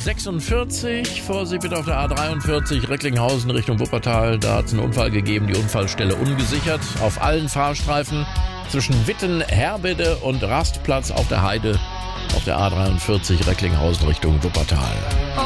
46. Vorsicht bitte auf der A43 Recklinghausen Richtung Wuppertal. Da hat es einen Unfall gegeben, die Unfallstelle ungesichert. Auf allen Fahrstreifen zwischen Witten, Herbede und Rastplatz auf der Heide auf der A43 Recklinghausen Richtung Wuppertal.